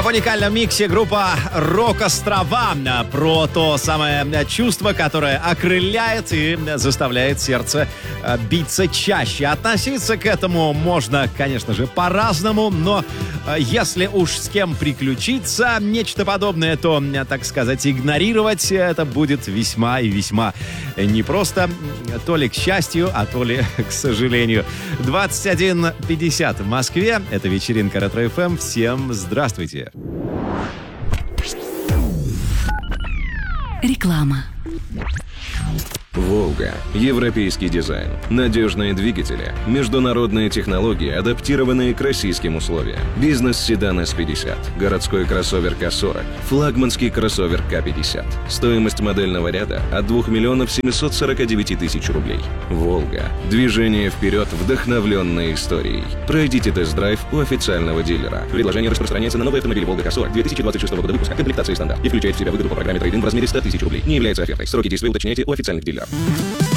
уникальном миксе группа «Рок-Острова» про то самое чувство, которое окрыляет и заставляет сердце биться чаще. Относиться к этому можно, конечно же, по-разному, но если уж с кем приключиться нечто подобное, то, так сказать, игнорировать это будет весьма и весьма непросто. То ли к счастью, а то ли к сожалению. 21:50 в Москве. Это вечеринка Ретро-ФМ. Всем здравствуйте. Реклама. «Волга». Европейский дизайн, надежные двигатели, международные технологии, адаптированные к российским условиям. Бизнес-седан С-50, городской кроссовер К-40, флагманский кроссовер К-50. Стоимость модельного ряда от 2 749 000 рублей. «Волга». Движение вперед, вдохновленное историей. Пройдите тест-драйв у официального дилера. Предложение распространяется на новые автомобили «Волга К-40» 2026 года выпуска, комплектации стандарт, и включает в себя выгоду по программе трейд-ин в размере 100 000 рублей. Не является офертой. Сроки действия уточняйте у официальных дилеров.